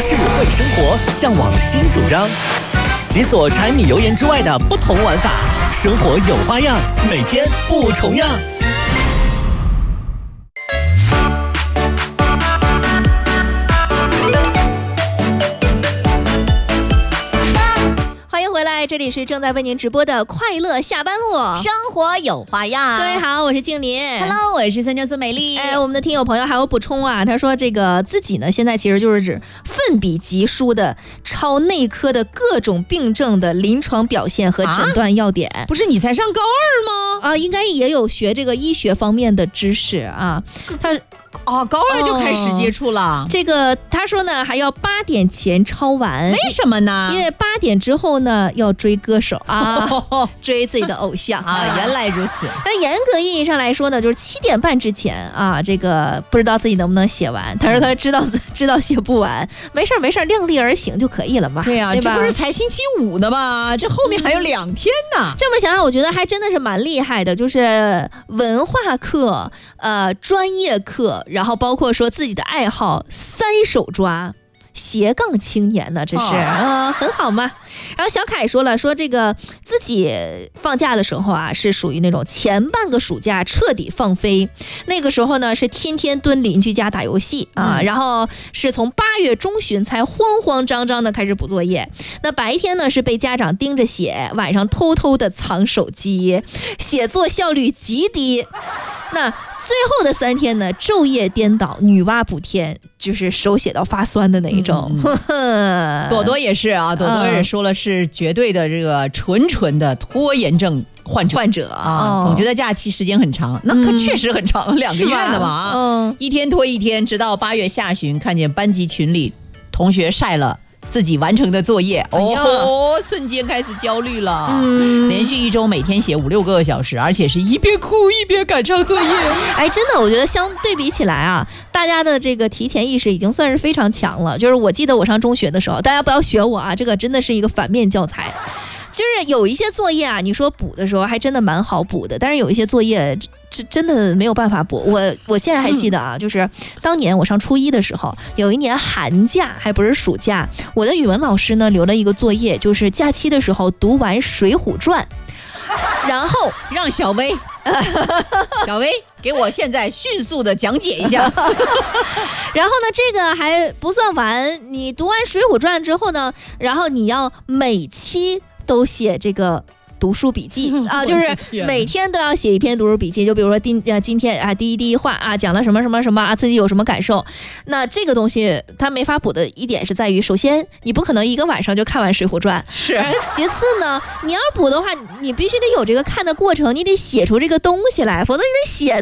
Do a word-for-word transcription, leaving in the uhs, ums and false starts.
市会生活，向往新主张。解锁柴米油盐之外的不同玩法，生活有花样，每天不重样。 这里是正在为您直播的快乐下班路， 生活有花样。 各位好，我是静林。 Hello， 我是孙正苏美丽。 哎，我们的听友朋友还有补充啊，他说这个自己呢现在其实就是指奋笔疾书的抄内科的各种病症的临床表现和诊断要点。 啊、不是你才上高二吗？ 啊，应该也有学这个医学方面的知识啊。他哦，高二就开始接触了。哦、 这个他说呢，还要八点前抄完。 为什么呢？ 因为八点之后呢，要追歌手啊，哦、追自己的偶像啊。原来如此。 那严格意义上来说呢，就是七点半之前啊，这个不知道自己能不能写完。他说他知道、嗯、知道写不完，没事没事，量力而行就可以了嘛。 对呀、啊， 对吧？ 这不是才星期五的吗？这后面还有两天呢。 嗯、这么想想，我觉得还真的是蛮厉害的，就是文化课、呃专业课。然后包括说自己的爱好三手抓，斜杠青年呢，这是啊、哦呃，很好嘛。然后小凯说了，说这个自己放假的时候啊，是属于那种前半个暑假彻底放飞，那个时候呢是天天蹲邻居家打游戏啊，嗯、然后是从八月中旬才慌慌张张的开始补作业。那白天呢是被家长盯着写，晚上偷偷的藏手机，写作效率极低。那最后的三天呢，昼夜颠倒，女娲补天，就是手写到发酸的那一种。 嗯、朵朵也是啊，朵朵也说了是绝对的这个纯纯的拖延症患者患者啊，总觉得假期时间很长，那可确实很长，嗯、两个月的嘛，嗯，一天拖一天，直到八月下旬，看见班级群里同学晒了自己完成的作业，哦，瞬间开始焦虑了。嗯，连续一周每天写五六个小时，而且是一边哭一边赶抄作业。 哎，真的，我觉得相对比起来啊，大家的这个提前意识已经算是非常强了。就是我记得我上中学的时候，大家不要学我啊，这个真的是一个反面教材。就是有一些作业啊，你说补的时候还真的蛮好补的，但是有一些作业这真的没有办法补。我我现在还记得啊，就是当年我上初一的时候，有一年寒假还不是暑假，我的语文老师呢留了一个作业，就是假期的时候读完《水浒传》，然后让小薇小薇给我现在迅速的讲解一下。 然后呢，这个还不算完，你读完《水浒传》之后呢，然后你要每期都写这个读书笔记啊，就是每天都要写一篇读书笔记。就比如说今呃今天啊第一第一话啊讲了什么什么什么啊，自己有什么感受。那这个东西它没法补的一点是在于，首先你不可能一个晚上就看完《水浒传》， 是。 而其次呢，你要补的话，你必须得有这个看的过程，你得写出这个东西来，否则你得写